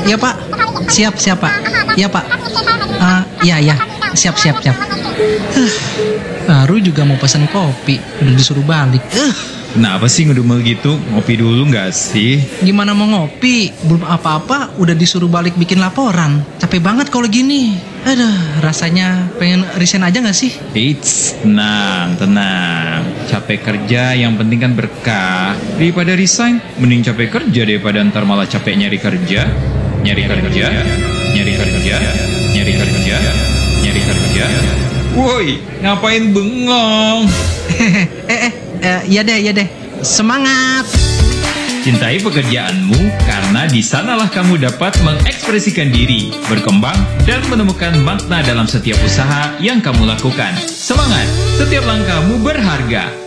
Iya Pak. Siap Pak. Iya Pak. Iya. Siap. Baru juga mau pesan kopi, udah disuruh balik. Kenapa sih ngedumel gitu? Ngopi dulu nggak sih? Gimana mau ngopi? Belum apa-apa udah disuruh balik bikin laporan. Capek banget kalau gini. Aduh, rasanya pengen resign aja gak sih? Eits, tenang. Capek kerja yang penting kan berkah. Daripada resign, mending capek kerja daripada ntar malah capek nyari kerja. Woi, ngapain bengong? Iya deh. Semangat. Cintai pekerjaanmu karena di sanalah kamu dapat mengekspresikan diri, berkembang, dan menemukan makna dalam setiap usaha yang kamu lakukan. Semangat, setiap langkahmu berharga.